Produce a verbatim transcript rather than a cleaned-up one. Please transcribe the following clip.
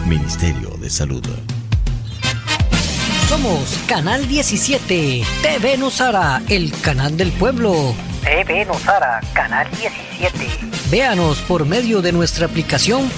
Ministerio de Salud. Somos Canal diecisiete, T V Nosara, el canal del pueblo. T V Nosara, Canal diecisiete. Véanos por medio de nuestra aplicación